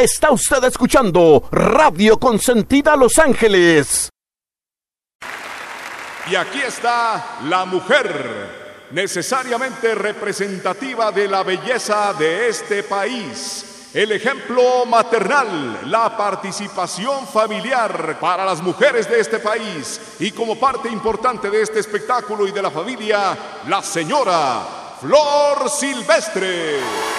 Está usted escuchando Radio Consentida Los Ángeles. Y aquí está la mujer, necesariamente representativa de la belleza de este país. El ejemplo maternal, la participación familiar para las mujeres de este país. Y como parte importante de este espectáculo y de la familia, la señora Flor Silvestre.